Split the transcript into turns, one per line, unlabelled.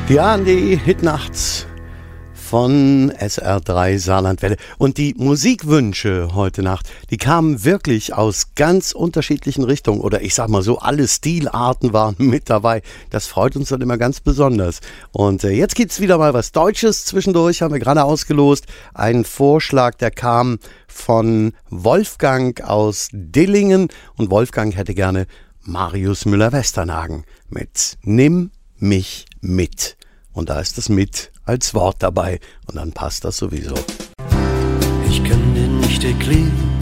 Die ARD Hitnachts von SR3 Saarlandwelle. Und die Musikwünsche heute Nacht, die kamen wirklich aus ganz unterschiedlichen Richtungen. Oder ich sag mal so, alle Stilarten waren mit dabei. Das freut uns dann immer ganz besonders. Und jetzt gibt's wieder mal was Deutsches zwischendurch, haben wir gerade ausgelost. Ein Vorschlag, der kam von Wolfgang aus Dillingen. Und Wolfgang hätte gerne Marius Müller-Westernhagen mit Nimm mich mit. Und da ist das mit als Wort dabei. Und dann passt das sowieso.
Ich kann dir nicht erklären,